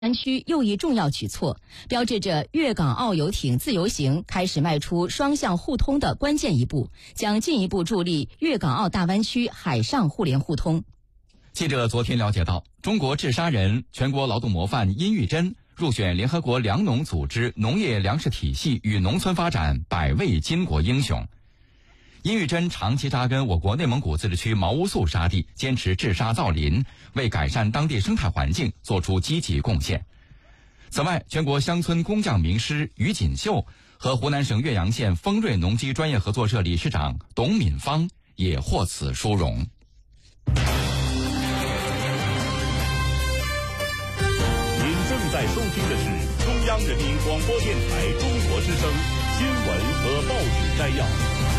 湾区又一重要举措，标志着粤港澳游艇自由行开始迈出双向互通的关键一步，将进一步助力粤港澳大湾区海上互联互通。 记者昨天了解到，中国治沙人、全国劳动模范殷玉珍入选联合国粮农组织农业粮食体系与农村发展100位巾帼英雄。殷玉珍长期扎根我国内蒙古自治区毛乌素沙地，坚持治沙造林，为改善当地生态环境做出积极贡献。此外，全国乡村工匠名师于锦绣和湖南省岳阳县丰瑞农机专业合作社理事长董敏芳也获此殊荣。 您正在收听的是中央人民广播电台中国之声新闻和报纸摘要。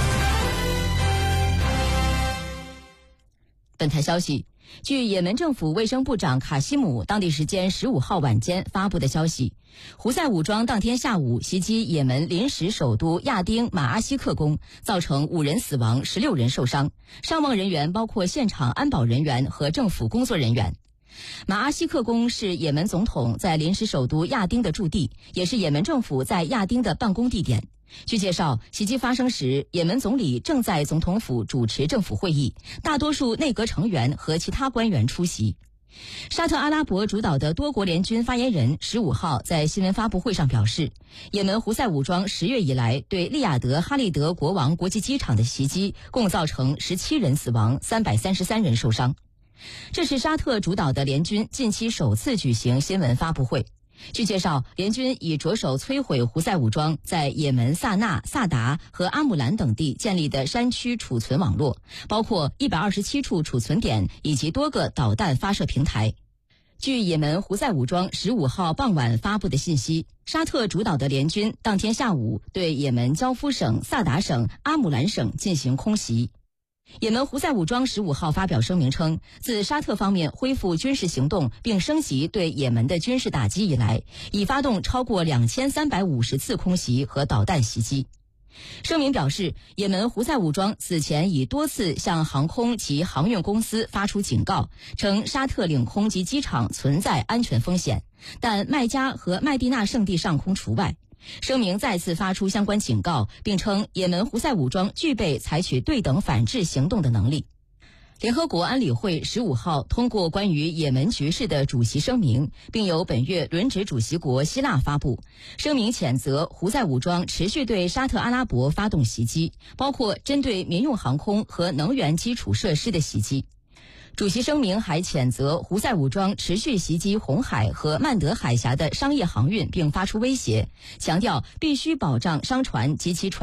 本台消息，据也门政府卫生部长卡西姆当地时间15号晚间发布的消息，胡塞武装当天下午袭击也门临时首都亚丁马阿西克宫，造成5人死亡，16人受伤，伤亡人员包括现场安保人员和政府工作人员。马阿西克宫是也门总统在临时首都亚丁的驻地，也是也门政府在亚丁的办公地点。据介绍，袭击发生时，也门总理正在总统府主持政府会议，大多数内阁成员和其他官员出席。沙特阿拉伯主导的多国联军发言人15号在新闻发布会上表示，也门胡塞武装10月以来对利雅得哈利德国王国际机场的袭击，共造成17人死亡，333人受伤。这是沙特主导的联军近期首次举行新闻发布会。据介绍，联军已着手摧毁胡塞武装在也门萨那、萨达和阿姆兰等地建立的山区储存网络，包括127处储存点以及多个导弹发射平台。据也门胡塞武装15号傍晚发布的信息，沙特主导的联军当天下午对也门焦夫省、萨达省、阿姆兰省进行空袭。也门胡塞武装15号发表声明称，自沙特方面恢复军事行动并升级对也门的军事打击以来，已发动超过2350次空袭和导弹袭击。声明表示，也门胡塞武装此前已多次向航空及航运公司发出警告，称沙特领空及机场存在安全风险，但麦加和麦地那圣地上空除外。声明再次发出相关警告，并称也门胡塞武装具备采取对等反制行动的能力。联合国安理会15号通过关于也门局势的主席声明，并由本月轮值主席国希腊发布。声明谴责胡塞武装持续对沙特阿拉伯发动袭击，包括针对民用航空和能源基础设施的袭击。主席声明还谴责胡塞武装持续袭击红海和曼德海峡的商业航运，并发出威胁，强调必须保障商船及其船